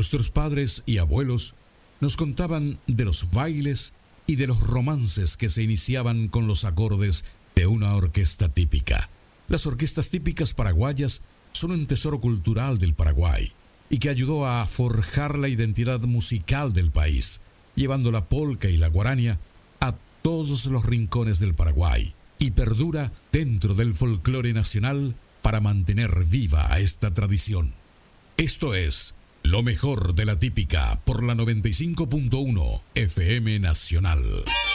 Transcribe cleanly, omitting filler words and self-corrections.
Nuestros padres y abuelos nos contaban de los bailes y de los romances que se iniciaban con los acordes de una orquesta típica. Las orquestas típicas paraguayas son un tesoro cultural del Paraguay y que ayudó a forjar la identidad musical del país, llevando la polca y la guarania a todos los rincones del Paraguay, y perdura dentro del folclore nacional para mantener viva a esta tradición. Esto es lo mejor de la típica por la 95.1 FM Nacional.